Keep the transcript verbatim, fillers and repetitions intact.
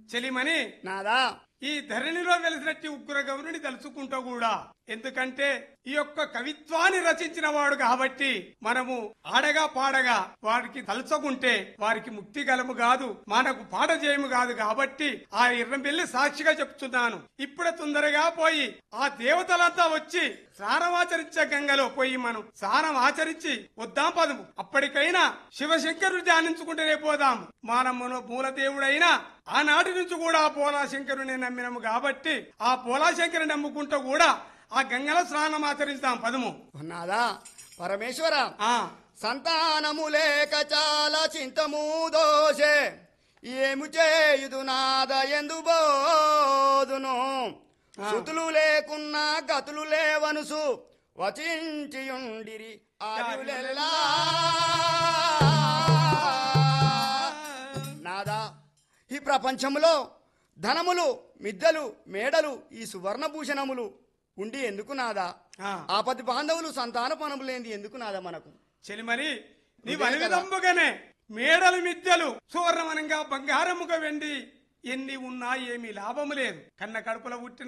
చెలిమని నాదా ఈ ధరణిలో వెలిసినట్టి ఉగ్ర గౌరుని తలుచుకుంటూ కూడా ఎందుకంటే ఈ యొక్క కవిత్వాన్ని రచించిన వాడు కాబట్టి మనము ఆడగా పాడగా వారికి తలుచుకుంటే వారికి ముక్తి గలము కాదు, మనకు పాట చేయము కాదు. కాబట్టి ఆ ఇర్రంబెల్లి సాక్షిగా చెప్తున్నాను, ఇప్పుడే తొందరగా పోయి ఆ దేవతలంతా వచ్చి స్నానమాచరించే గంగలో పోయి మనం స్నానం ఆచరించి వద్దాం పదము. అప్పటికైనా శివశంకరుడు ధ్యానించుకుంటేనే పోదాం. మనమును మూలదేవుడైన ఆనాటి నుంచి కూడా ఆ పోలాశంకరుని నమ్మినము కాబట్టి ఆ పోలాశంకరుని నమ్ముకుంటూ కూడా ఆ గంగలో స్నానం ఆచరిస్తాం పదము. నాదా పరమేశ్వర ఆ సంతానము లేక చాలా చింతము దోషే ఏము చేయుదు నాద ఎందు బోదును సుతులు లేకున్నా గతులు లేవనుసు వచించియుండిరి ఆయులెల్లా. నాదా ఈ ప్రపంచములో ధనములు మిద్దలు మేడలు ఈ సువర్ణభూషణములు ఉండి ఎందుకు నాదా? ఆ. ఆపది బాంధవులు సంతాన పనములేంది ఎందుకు నాదా మనకు? చెలిమని నీవు అనే విధముగానే మేడలు మిద్దెలు సువర్ణమనంగా బంగారముగా వెండి ఎన్ని ఉన్నా ఏమీ లాభము లేదు. కన్న కడుపులో పుట్టిన